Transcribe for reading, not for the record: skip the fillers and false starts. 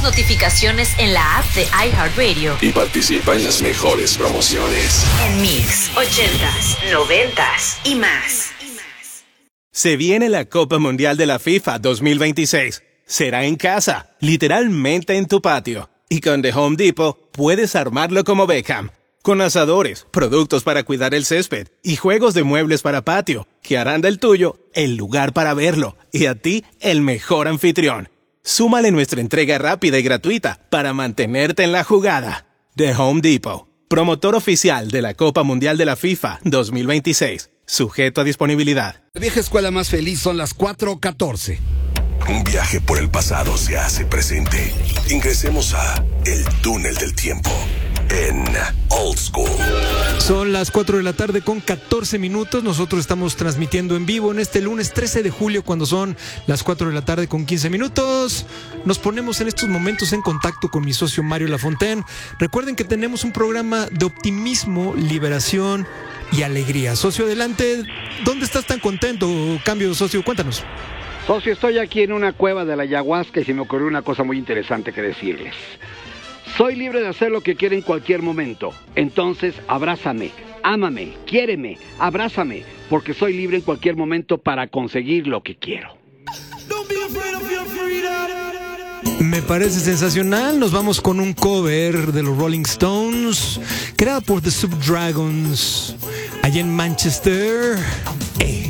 notificaciones en la app de iHeartRadio y participa en las mejores promociones. En Mix, 80s, 90s y más. Se viene la Copa Mundial de la FIFA 2026. Será en casa, literalmente en tu patio. Y con The Home Depot puedes armarlo como Beckham. Con asadores, productos para cuidar el césped y juegos de muebles para patio, que harán del tuyo el lugar para verlo y a ti el mejor anfitrión. Súmale nuestra entrega rápida y gratuita para mantenerte en la jugada. The Home Depot, promotor oficial de la Copa Mundial de la FIFA 2026. Sujeto a disponibilidad. La vieja escuela más feliz son las 4:14. Un viaje por el pasado se hace presente. Ingresemos a El Túnel del Tiempo en Old School. Son las 4 de la tarde con 14 minutos. Nosotros estamos transmitiendo en vivo en este lunes 13 de julio cuando son las 4 de la tarde con 15 minutos. Nos ponemos en estos momentos en contacto con mi socio Mario Lafontaine. Recuerden que tenemos un programa de optimismo, liberación y alegría. Socio, adelante. ¿Dónde estás tan contento? Cambio, socio, cuéntanos. Socio, estoy aquí en una cueva de la ayahuasca y se me ocurrió una cosa muy interesante que decirles. Soy libre de hacer lo que quiera en cualquier momento. Entonces, abrázame, ámame, quiéreme, abrázame, porque soy libre en cualquier momento para conseguir lo que quiero. Me parece sensacional. Nos vamos con un cover de los Rolling Stones, creado por The Subdragons, allá en Manchester.